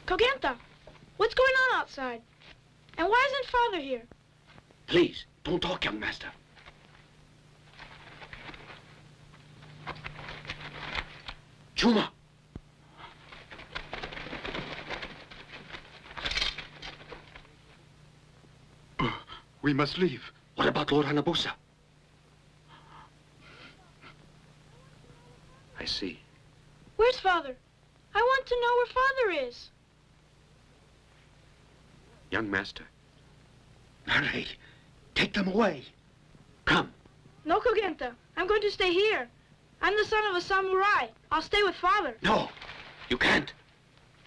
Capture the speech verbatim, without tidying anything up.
Kogenta, what's going on outside? And why isn't Father here? Please, don't talk, young master. Chuma! Uh, we must leave. What about Lord Hanabusa? I see. Where's Father? I want to know where Father is. Young master. Hurry. Take them away. Come. No, Kogenta. I'm going to stay here. I'm the son of a samurai. I'll stay with Father. No, you can't.